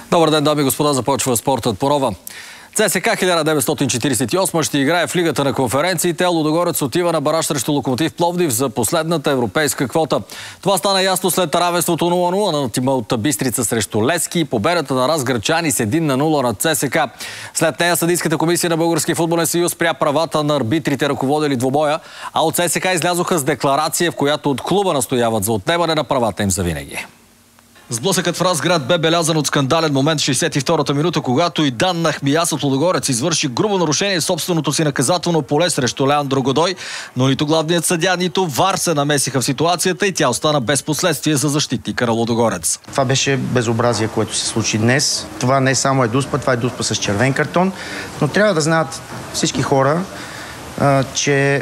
Добър ден, дами и господа, започва спортът по нова. ЦСКА 1948 ще играе в Лигата на конференциите. Лудогорец отива на бараж срещу Локомотив Пловдив за последната европейска квота. Това стана ясно след равенството 0-0 на тима от Бистрица срещу Левски и победата на Разградчани с 1-0 на ЦСКА. След нея съдийската комисия на Българския футболен съюз спря правата на арбитрите, ръководили двобоя, а от ЦСКА излязоха с декларация, в която от клуба настояват за отнемане на правата им завинаги. Сблъсъкът в Разград бе белязан от скандален момент в 62-та минута, когато и Дан Нахмияс от Лудогорец извърши грубо нарушение в собственото си наказателно поле срещу Леандро Годой, но нито главният съдия, нито ВАР се намесиха в ситуацията и тя остана без последствие за защитника на Лудогорец. Това беше безобразие, което се случи днес. Това не само е дуспа, това е дуспа с червен картон, но трябва да знаят всички хора, че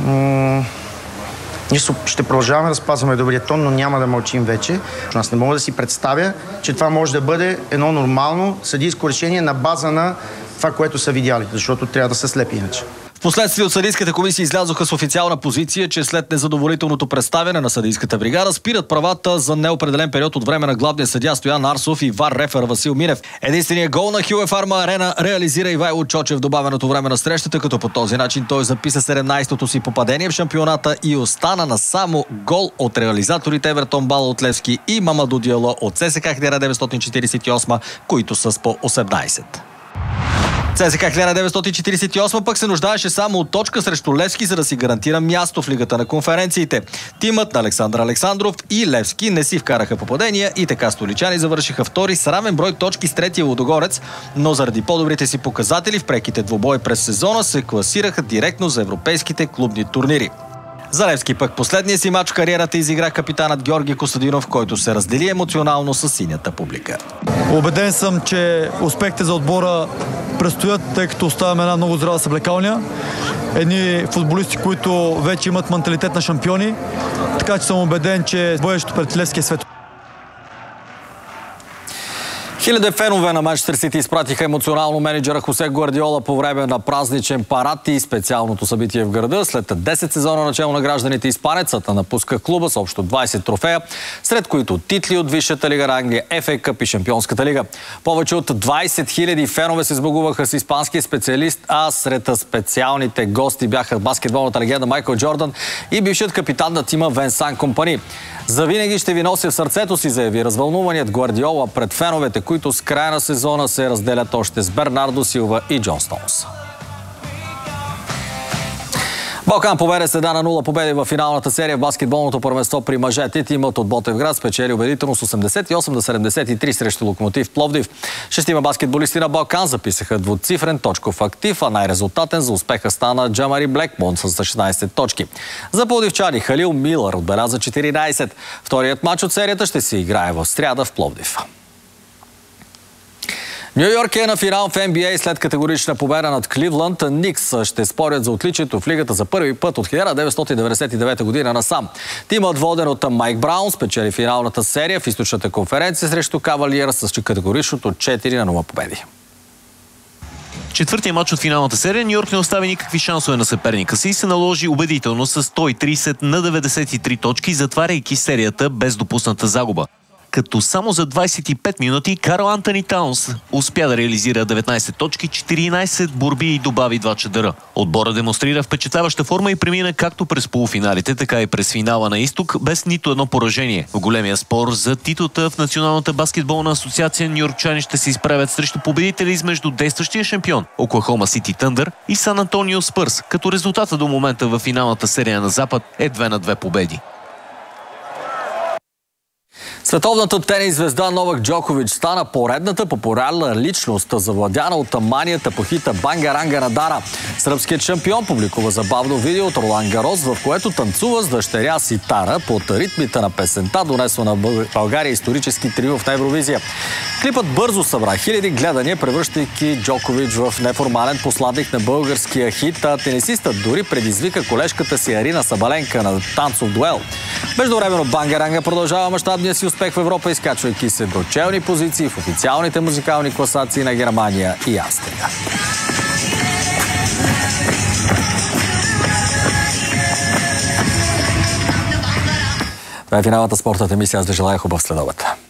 ние ще продължаваме да спазваме добрия тон, но няма да мълчим вече. Аз не мога да си представя, че това може да бъде едно нормално съдийско решение на база на това, което са видяли, защото трябва да са слепи иначе. Впоследствие от съдийската комисия излязоха с официална позиция, че след незадоволителното представяне на съдийската бригада спират правата за неопределен период от време на главния съдия Стоян Арсов и ВАР рефер Васил Минев. Единственият гол на Хюе Фарма Арена реализира Ивайло Чочев в добавеното време на срещата, като по този начин той записа 17-то си попадение в шампионата и остана на само гол от реализаторите Евертон Бала от Левски и Мамаду Диало от ЦСКА 1948, които са с по 18. ЦСКА 1948 пък се нуждаеше само от точка срещу Левски, за да си гарантира място в Лигата на конференциите. Тимът на Александър Александров и Левски не си вкараха попадения и така столичани завършиха втори с равен брой точки с третия Лудогорец, но заради по-добрите си показатели в преките двубои през сезона се класираха директно за европейските клубни турнири. За Левски пък последния си мач в кариерата изигра капитанът Георги Костадинов, който се раздели емоционално с синята публика. Убеден съм, че успехите за отбора предстоят, тъй като оставяме една много здрава съблекалня. Едни футболисти, които вече имат менталитет на шампиони, така че съм убеден, че бъдещето пред Левски е светло. Хиляди фенове на Манчестър Сити изпратиха емоционално менеджера Хосе Гвардиола по време на празничен парад и специалното събитие в града. След 10 сезона начало на гражданите, испанецът напуска клуба с общо 20 трофея, сред които титли от Висшата лига на Англия, FA Къп и Шампионската лига. Повече от 20 000 фенове се сбогуваха с испанския специалист, а сред специалните гости бяха баскетболната легенда Майкъл Джордан и бившият капитан на тима Венсан Компани. Завинаги ще ви нося в сърцето си, заяви развълнуваният Гвардиола пред феновете, които с края на сезона се разделят още с Бернардо Силва и Джон Стоунс. Балкан победе следа на 0 победи в финалната серия в баскетболното първенство при мъжете. Тимът от Ботевград спечели убедително с 88-73 срещу Локомотив Пловдив. Шестима баскетболисти на Балкан записаха двуцифрен точков актив, а най-резултатен за успеха стана Джамари Блекмон с 16 точки. За пловдивчани Халил Милър отбеляза 14. Вторият матч от серията ще се играе в сряда в Пловдив. Ню Йорк е на финал в NBA след категорична победа над Кливланд. Никс ще спорят за отличието в лигата за първи път от 1999 година насам. Тимът, воден от Майк Браун, спечели финалната серия в източната конференция срещу Кавалиера с категоричното 4-0 победи. Четвъртия матч от финалната серия Ню Йорк не остави никакви шансове на съперника си и се наложи убедително с 130-93 точки, затваряйки серията без допусната загуба. Като само за 25 минути Карл Антони Таунс успя да реализира 19 точки, 14 борби и добави 2 чадъра. Отбора демонстрира впечатляваща форма и премина както през полуфиналите, така и през финала на изток, без нито едно поражение. В големия спор за титлата в Националната баскетболна асоциация нюйоркчани ще се изправят срещу победители измежду действащия шампион Оклахома Сити Тъндър и Сан Антонио Спърс, като резултата до момента в финалната серия на Запад е 2-2 победи. Световната тенис звезда Новак Джокович стана поредната популярна личност, завладяна от манията по хита Банга-ранга на Дара. Сръбският шампион публикува забавно видео от Ролан Гарос, в което танцува с дъщеря си Тара под ритмите на песента, донесла на България исторически триумф на Евровизия. Клипът бързо събра хиляди гледания, превръщайки Джокович в неформален посланник на българския хит, а тенисистът дори предизвика колежката си Арина Сабаленка на танцов дуел. Междувременно Банга-ранга продължава мащабния си успех в Европа, изкачвайки се до челни позиции в официалните музикални класации на Германия и Австрия. Това е финалната спортната емисия. Аз ви желая хубав следобед.